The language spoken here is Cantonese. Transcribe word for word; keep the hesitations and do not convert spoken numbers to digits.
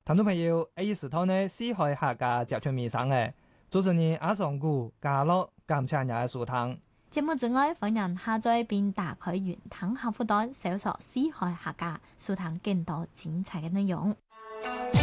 聽眾朋友，呢時頭呢，四海客家集團面上嘅主持人阿尚古加樂感謝日嘅收聽。 節目之外，歡迎下載並打開雲端客戶端，搜索四海客家，收聽更多精彩嘅內容。